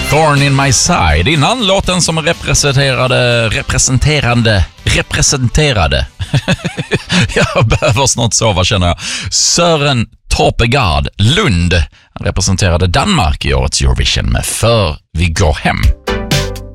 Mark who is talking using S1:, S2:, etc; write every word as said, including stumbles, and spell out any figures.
S1: Thorn in my side. Innan låten som representerade, representerande, representerade. Jag behöver snart sova, känner jag. Søren Torpegaard Lund. Han representerade Danmark i årets Eurovision med För vi går hem.